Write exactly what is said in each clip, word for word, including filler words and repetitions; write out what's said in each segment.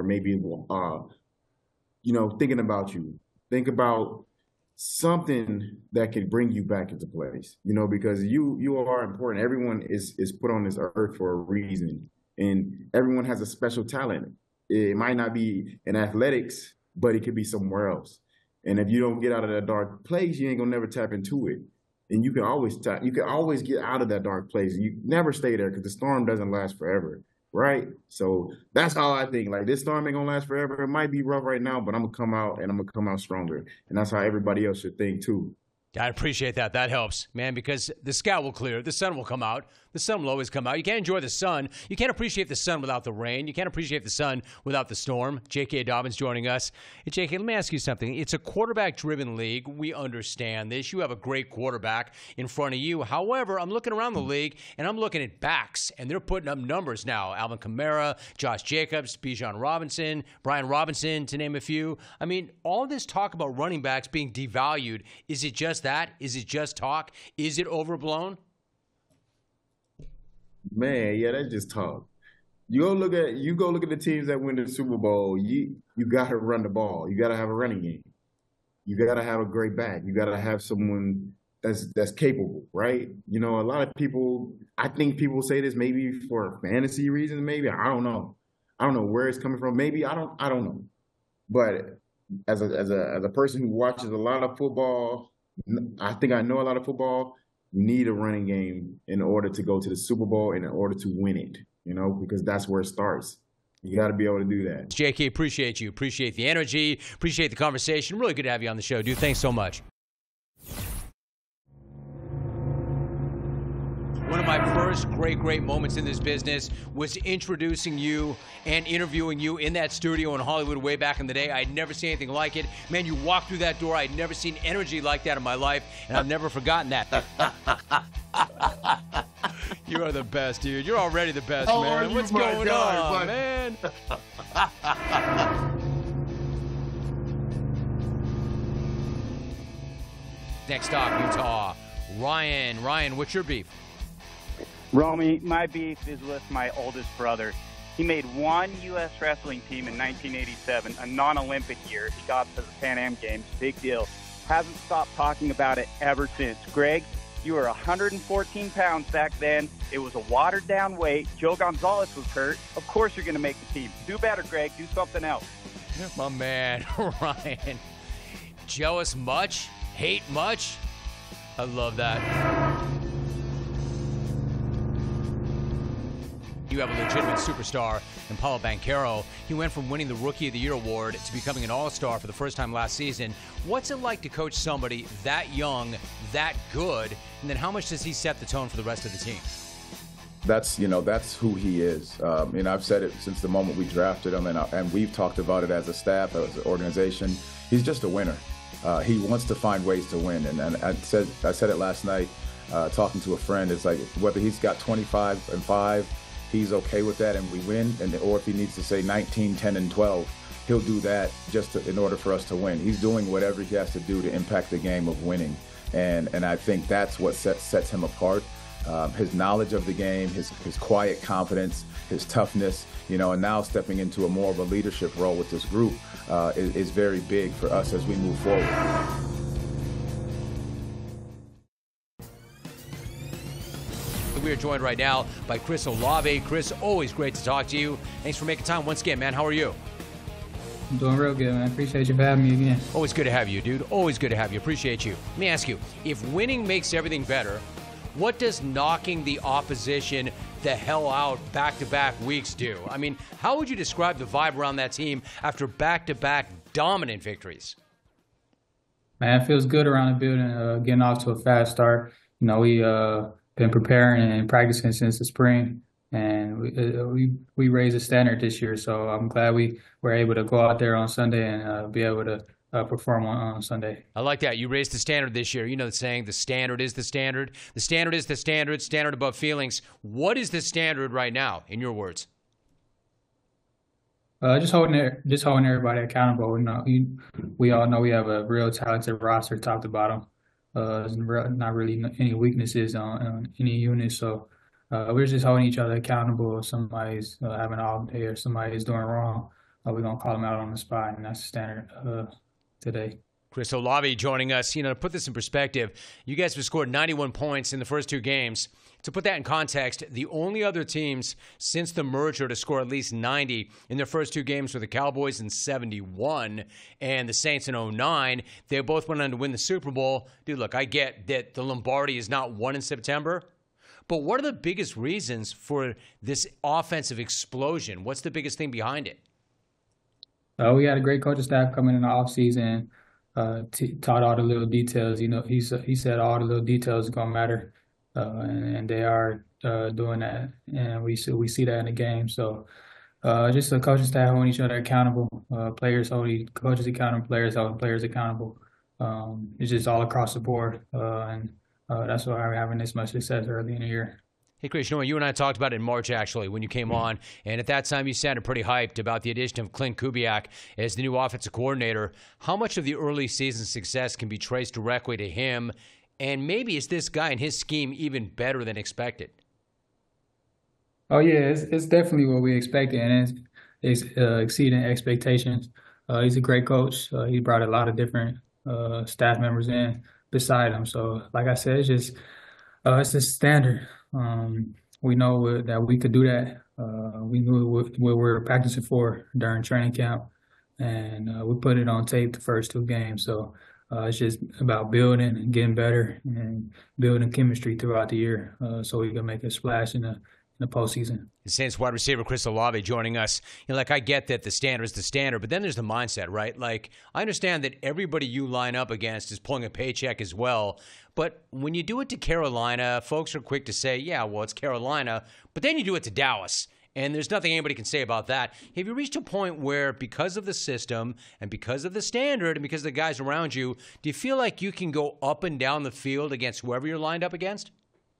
maybe uh, you know, thinking about you. Think about something that can bring you back into place, you know, because you you are important. Everyone is is put on this earth for a reason, and everyone has a special talent. It might not be in athletics, but it could be somewhere else. And if you don't get out of that dark place, you ain't gonna never tap into it. And you can always tap, you can always get out of that dark place. You never stay there because the storm doesn't last forever. Right. So that's all I think. Like, this storm ain't gonna last forever. It might be rough right now, but I'm gonna come out and I'm gonna come out stronger. And that's how everybody else should think too. I appreciate that. That helps, man, because the sky will clear. The sun will come out. The sun will always come out. You can't enjoy the sun. You can't appreciate the sun without the rain. You can't appreciate the sun without the storm. J K. Dobbins joining us. Hey, J K, let me ask you something. It's a quarterback-driven league. We understand this. You have a great quarterback in front of you. However, I'm looking around the league, and I'm looking at backs, and they're putting up numbers now. Alvin Kamara, Josh Jacobs, Bijan Robinson, Brian Robinson, to name a few. I mean, all this talk about running backs being devalued, is it just that? Is it just talk? Is it overblown? Man, yeah, that's just talk. You go look at you go look at the teams that win the Super Bowl. You you got to run the ball. You got to have a running game. You got to have a great back. You got to have someone that's that's capable, right? You know, a lot of people. I think people say this maybe for fantasy reasons. Maybe I don't know. I don't know where it's coming from. Maybe I don't. I don't know. But as a as a as a person who watches a lot of football, I think I know a lot of football. You need a running game in order to go to the Super Bowl and in order to win it, you know, because that's where it starts. You got to be able to do that. J K, appreciate you. Appreciate the energy. Appreciate the conversation. Really good to have you on the show, dude. Thanks so much. One of my first great, great moments in this business was introducing you and interviewing you in that studio in Hollywood way back in the day. I'd never seen anything like it. Man, you walked through that door. I'd never seen energy like that in my life, and I've never forgotten that. You are the best, dude. You're already the best, oh, man. What's going God, on, man? Next up, Utah. Ryan. Ryan, what's your beef? Romy, my beef is with my oldest brother. He made one U S wrestling team in nineteen eighty-seven, a non-Olympic year. He got to the Pan Am Games. Big deal. Hasn't stopped talking about it ever since. Greg, you were one hundred fourteen pounds back then. It was a watered-down weight. Joe Gonzalez was hurt. Of course you're going to make the team. Do better, Greg. Do something else. My man, Ryan. Jealous much? Hate much? I love that. You have a legitimate superstar in Paulo Banchero. He went from winning the Rookie of the Year award to becoming an all-star for the first time last season. What's it like to coach somebody that young, that good, and then how much does he set the tone for the rest of the team? That's, you know, that's who he is. Um, and I've said it since the moment we drafted him, and, and we've talked about it as a staff, as an organization. He's just a winner. Uh, he wants to find ways to win. And, and I said I said it last night, uh, talking to a friend. It's like whether he's got twenty-five and five, he's okay with that and we win, and or if he needs to say nineteen, ten, and twelve, he'll do that just to, in order for us to win. He's doing whatever he has to do to impact the game of winning, and and I think that's what sets sets him apart. Um, his knowledge of the game, his his quiet confidence, his toughness, you know, and now stepping into a more of a leadership role with this group uh, is, is very big for us as we move forward. We are joined right now by Chris Olave. Chris, always great to talk to you. Thanks for making time once again, man. How are you? I'm doing real good, man. Appreciate you for having me again. Always good to have you, dude. Always good to have you. Appreciate you. Let me ask you, if winning makes everything better, what does knocking the opposition the hell out back-to-back weeks do? I mean, how would you describe the vibe around that team after back-to-back dominant victories? Man, it feels good around the building, uh, getting off to a fast start. You know, we uh, been preparing and practicing since the spring, and we, uh, we we raised the standard this year. So I'm glad we were able to go out there on Sunday and uh, be able to uh, perform on, on Sunday. I like that. You raised the standard this year. You know the saying, the standard is the standard. The standard is the standard, standard above feelings. What is the standard right now, in your words? Uh, just holding just holding everybody accountable. You know, we, we all know we have a real talented roster top to bottom. Uh, there's not really any weaknesses on, on any unit, so uh, we're just holding each other accountable. If somebody's uh, having an off day or somebody's doing wrong, uh, we're gonna call them out on the spot, and that's the standard uh, today. Chris Olave joining us. You know, to put this in perspective, you guys have scored ninety-one points in the first two games. To put that in context, the only other teams since the merger to score at least ninety in their first two games were the Cowboys in seventy-one and the Saints in oh nine. They both went on to win the Super Bowl. Dude, look, I get that the Lombardi is not won in September, but what are the biggest reasons for this offensive explosion? What's the biggest thing behind it? Uh, we had a great coaching staff coming in the offseason. Uh, t- taught all the little details. You know, he said he said all the little details are gonna matter, uh, and, and they are uh, doing that. And we see we see that in the game. So, uh, just the coaching staff holding each other accountable. Uh, players holding coaches accountable. Players holding players accountable. Um, it's just all across the board, uh, and uh, that's why we're having this much success early in the year. Hey, Chris, you know what? You and I talked about it in March, actually, when you came on. And at that time, you sounded pretty hyped about the addition of Clint Kubiak as the new offensive coordinator. How much of the early season success can be traced directly to him? And maybe is this guy and his scheme even better than expected? Oh, yeah, it's, it's definitely what we expected, and it's, it's uh, exceeding expectations. Uh, he's a great coach. Uh, he brought a lot of different uh, staff members in beside him. So, like I said, it's just uh, it's a standard. Um, we know that we could do that. Uh, we knew what, what we were practicing for during training camp, and uh, we put it on tape the first two games. So uh, it's just about building and getting better and building chemistry throughout the year, uh, so we can make a splash in the in the postseason. The Saints wide receiver Chris Olave joining us. You know, like, I get that the standard is the standard, but then there's the mindset, right? Like, I understand that everybody you line up against is pulling a paycheck as well. But when you do it to Carolina, folks are quick to say, yeah, well, it's Carolina. But then you do it to Dallas, and there's nothing anybody can say about that. Have you reached a point where, because of the system and because of the standard and because of the guys around you, do you feel like you can go up and down the field against whoever you're lined up against?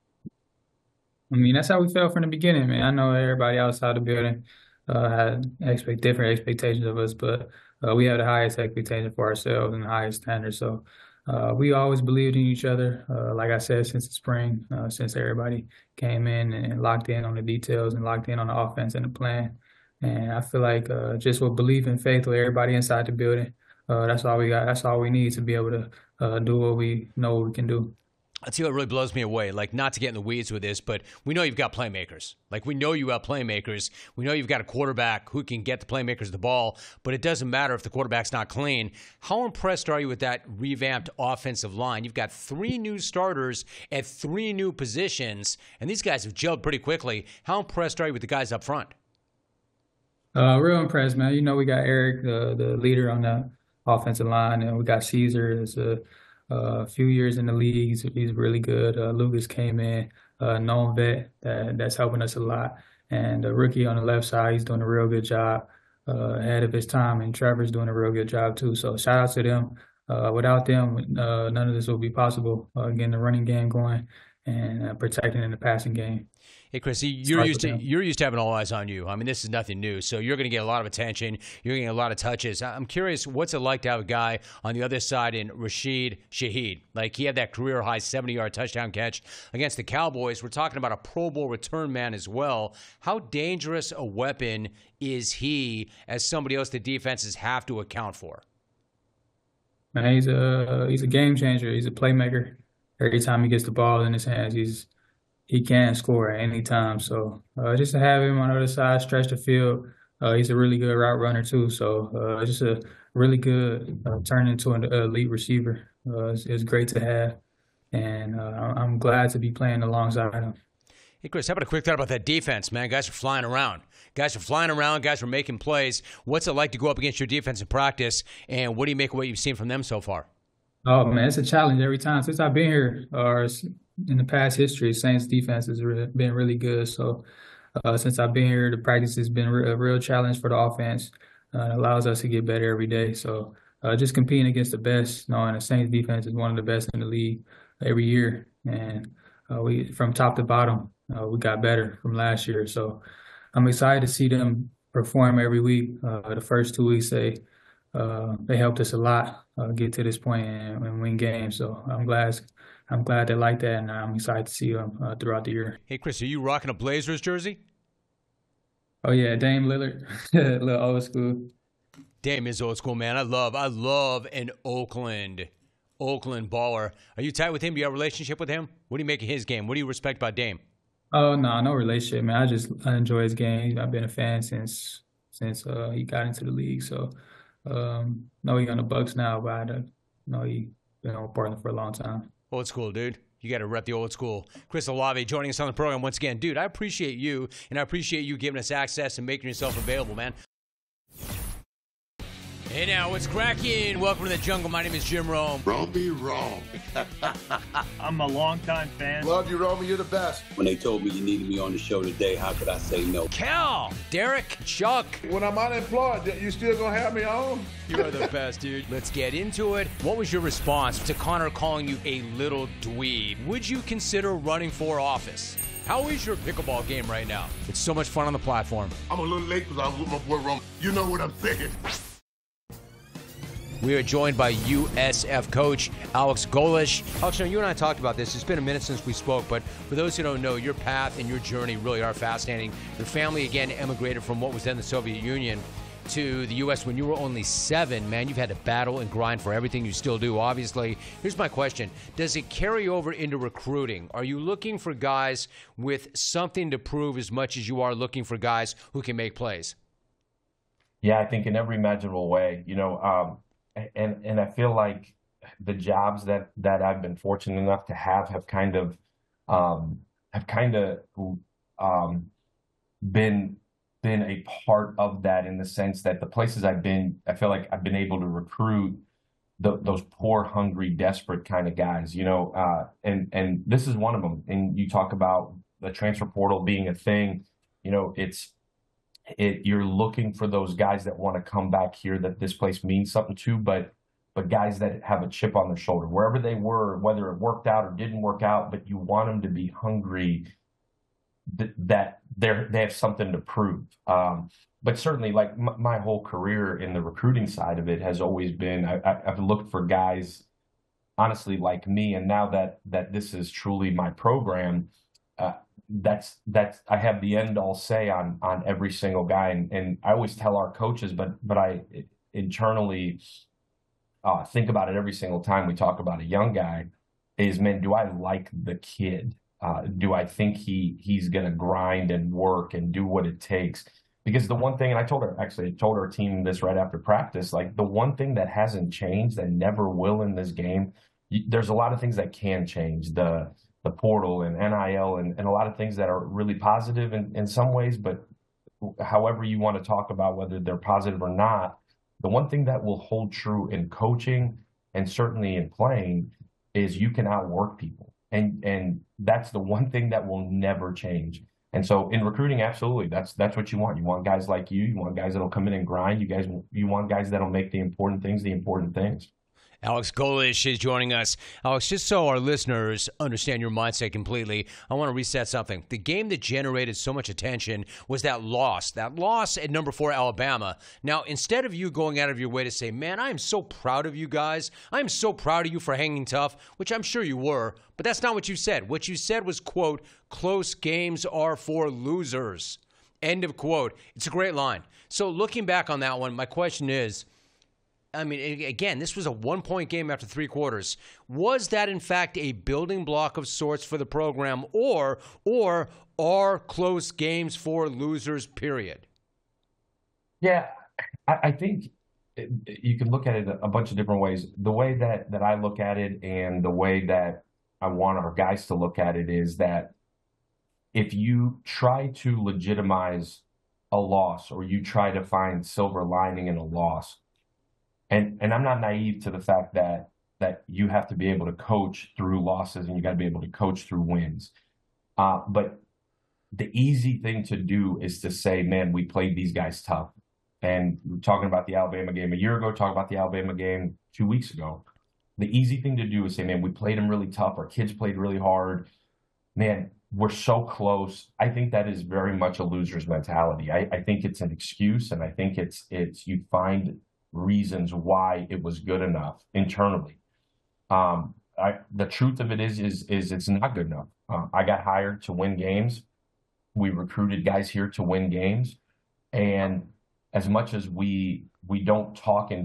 I mean, that's how we felt from the beginning, man. I know everybody outside the building uh, had expect different expectations of us, but uh, we have the highest expectation for ourselves and the highest standards. So uh, we always believed in each other. Uh, like I said, since the spring, uh, since everybody came in and locked in on the details and locked in on the offense and the plan. And I feel like uh, just with belief and faith with everybody inside the building, uh, that's all we got. That's all we need to be able to uh, do what we know we can do. I'll tell you what really blows me away, like, not to get in the weeds with this, but we know you've got playmakers. Like, we know you have playmakers. We know you've got a quarterback who can get the playmakers the ball, but it doesn't matter if the quarterback's not clean. How impressed are you with that revamped offensive line? You've got three new starters at three new positions, and these guys have gelled pretty quickly. How impressed are you with the guys up front? Uh, real impressed, man. You know, we got Eric, the, the leader on the offensive line, and we got Caesar as a Uh, a few years in the league. He's, he's really good. Uh, Lucas came in, uh, known vet that, that's helping us a lot. And the rookie on the left side, he's doing a real good job uh, ahead of his time. And Trevor's doing a real good job too. So shout out to them. Uh, without them, uh, none of this would be possible. Uh, getting the running game going and uh, protecting in the passing game. Hey, Chris, you're used to you're used to having all eyes on you. I mean, this is nothing new, so you're going to get a lot of attention. You're going to get a lot of touches. I'm curious, what's it like to have a guy on the other side in Rashid Shaheed? Like, he had that career-high seventy-yard touchdown catch against the Cowboys. We're talking about a Pro Bowl return man as well. How dangerous a weapon is he as somebody else the defenses have to account for? Man, he's a he's a game changer. He's a playmaker. Every time he gets the ball in his hands, he's he can score at any time. So uh, just to have him on the other side, stretch the field, uh, he's a really good route runner too. So uh, just a really good uh, turn into an elite receiver. Uh, it's, it's great to have, and uh, I'm glad to be playing alongside him. Hey, Chris, how about a quick thought about that defense, man? Guys are flying around. Guys are flying around. Guys are making plays. What's it like to go up against your defense in practice, and what do you make of what you've seen from them so far? Oh, man, it's a challenge every time. Since I've been here, or in the past history, Saints defense has been really good. So uh, since I've been here, the practice has been a real challenge for the offense. Uh, it allows us to get better every day. So uh, just competing against the best, knowing the Saints defense is one of the best in the league every year. And uh, we, from top to bottom, uh, we got better from last year. So I'm excited to see them perform every week. Uh, the first two weeks, they uh, they helped us a lot uh, get to this point and, and win games. So I'm glad I'm glad they like that, and I'm excited to see them uh, throughout the year. Hey, Chris, are you rocking a Blazers jersey? Oh, yeah, Dame Lillard, a little old school. Dame is old school, man. I love, I love an Oakland, Oakland baller. Are you tight with him? Do you have a relationship with him? What do you make of his game? What do you respect about Dame? Oh no, no relationship, man. I just I enjoy his game. I've been a fan since since uh, he got into the league. So, um, no, he on the Bucks now, but I don't know he been on Portland for a long time. Old school, dude. You got to rep the old school. Chris Olave joining us on the program once again. Dude, I appreciate you, and I appreciate you giving us access and making yourself available, man. Hey now, what's cracking? Welcome to the jungle. My name is Jim Rome. Romy Rome. I'm a longtime fan. Love you, Romy. You're the best. When they told me you needed me on the show today, how could I say no? Cal, Derek, Chuck. When I'm unemployed, you still gonna have me on? You are the best, dude. Let's get into it. What was your response to Connor calling you a little dweeb? Would you consider running for office? How is your pickleball game right now? It's so much fun on the platform. I'm a little late because I was with my boy Rome. You know what I'm saying. We are joined by U S F coach Alex Golesh. Alex, you know, you and I talked about this. It's been a minute since we spoke, but for those who don't know, your path and your journey really are fascinating. Your family, again, emigrated from what was then the Soviet Union to the U S when you were only seven. Man, you've had to battle and grind for everything you still do, obviously. Here's my question. Does it carry over into recruiting? Are you looking for guys with something to prove as much as you are looking for guys who can make plays? Yeah, I think in every imaginable way, you know, um, And and I feel like the jobs that that I've been fortunate enough to have have kind of um, have kind of um, been been a part of that, in the sense that the places I've been, I feel like I've been able to recruit the, those poor, hungry, desperate kind of guys. You know, uh, and and this is one of them. And you talk about the transfer portal being a thing. You know, it's. It, you're looking for those guys that want to come back here, that this place means something to, but but guys that have a chip on their shoulder, wherever they were, whether it worked out or didn't work out, but you want them to be hungry, th- that they're they have something to prove. Um, but certainly, like m- my whole career in the recruiting side of it has always been, I, I, I've looked for guys, honestly, like me, and now that that this is truly my program. Uh, that's that's I have the end all say on on every single guy, and, and I always tell our coaches, but but I internally uh, think about it every single time we talk about a young guy, is, man, do I like the kid? Uh, do I think he he's gonna grind and work and do what it takes? Because the one thing, and I told her actually I told our team this right after practice, like the one thing that hasn't changed and never will in this game, you, there's a lot of things that can change. The the portal and N I L and, and a lot of things that are really positive in, in some ways, but however you want to talk about whether they're positive or not, the one thing that will hold true in coaching and certainly in playing is you can outwork people. And and that's the one thing that will never change. And so in recruiting, absolutely, that's that's what you want. You want guys like you. You want guys that'll come in and grind. You guys, you want guys that'll make the important things the important things. Alex Golesh is joining us. Alex, just so our listeners understand your mindset completely, I want to reset something. The game that generated so much attention was that loss, that loss at number four, Alabama. Now, instead of you going out of your way to say, man, I am so proud of you guys. I am so proud of you for hanging tough, which I'm sure you were, but that's not what you said. What you said was, quote, close games are for losers, end of quote. It's a great line. So looking back on that one, my question is, I mean, again, this was a one-point game after three quarters. Was that, in fact, a building block of sorts for the program, or or are close games for losers, period? Yeah, I, I think it, you can look at it a bunch of different ways. The way that, that I look at it and the way that I want our guys to look at it is that if you try to legitimize a loss, or you try to find silver lining in a loss, And and I'm not naive to the fact that that you have to be able to coach through losses and you got to be able to coach through wins. Uh, but the easy thing to do is to say, man, we played these guys tough. And we're talking about the Alabama game a year ago, talking about the Alabama game two weeks ago. The easy thing to do is say, man, we played them really tough. Our kids played really hard. Man, we're so close. I think that is very much a loser's mentality. I, I think it's an excuse, and I think it's it's you find reasons why it was good enough internally. Um, I, the truth of it is, is, is it's not good enough. Uh, I got hired to win games. We recruited guys here to win games. And as much as we we don't talk in